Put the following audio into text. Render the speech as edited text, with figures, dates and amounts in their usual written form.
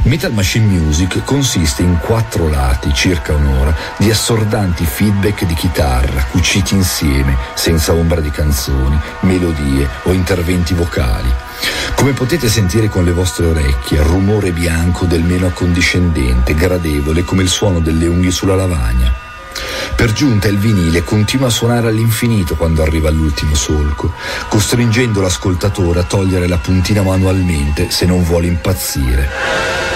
Metal Machine Music consiste in 4 lati, circa un'ora, di assordanti feedback di chitarra, cuciti insieme, senza ombra di canzoni, melodie o interventi vocali. Come potete sentire con le vostre orecchie, il rumore bianco del meno accondiscendente, gradevole come il suono delle unghie sulla lavagna. Per giunta il vinile continua a suonare all'infinito quando arriva all'ultimo solco, costringendo l'ascoltatore a togliere la puntina manualmente se non vuole impazzire.